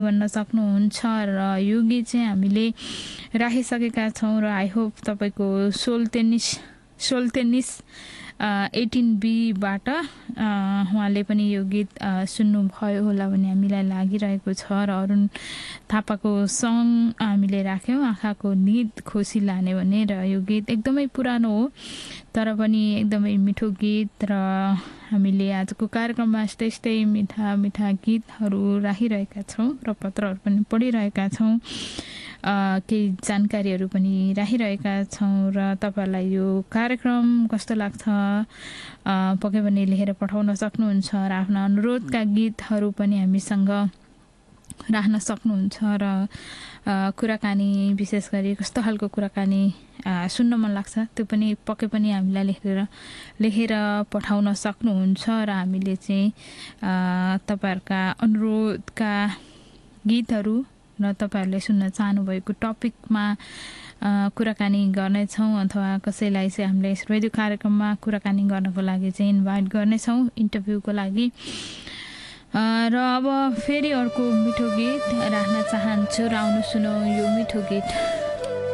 भन्न सक्नुहुन्छ र यो गीत चाहिँ हामीले राखिसकेका छौँ र आई होप तपाईँको सोल टेनिस 18B बाट उहाँले पनि यो गीत सुन्नुभयो होला भन्ने हामीलाई लागिरहेको छ र अरुण थापाको सङ हामीले राख्यौँ आँखाको निद खुसी लाने भने र यो गीत एकदमै पुरानो हो तर पनि एकदमै मिठो गीत र हामीले आजको कार्यक्रममा यस्तै मिठा मिठा गीतहरू राखिरहेका छौँ र पत्रहरू पनि पढिरहेका छौँ केही जानकारीहरू पनि राखिरहेका छौँ र तपाईँहरूलाई यो कार्यक्रम कस्तो लाग्छ पक्कै पनि लेखेर पठाउन सक्नुहुन्छ र आफ्ना अनुरोधका गीतहरू पनि हामीसँग राख्न सक्नुहुन्छ र कुराकानी विशेष गरी कस्तो खालको कुराकानी सुन्न मन लाग्छ त्यो पनि पक्कै पनि हामीलाई लेखेर पठाउन सक्नुहुन्छ र हामीले चाहिँ तपाईँहरूका अनुरोधका गीतहरू र तपाईँहरूले सुन्न चाहनुभएको टपिकमा कुराकानी गर्नेछौँ अथवा कसैलाई चाहिँ हामीले रेडियो कार्यक्रममा कुराकानी गर्नको लागि चाहिँ इन्भाइट गर्नेछौँ इन्टरभ्यूको लागि र अब फेरि अर्को मिठो गीत राख्न चाहन्छु र आउनु सुनौ यो मिठो गीत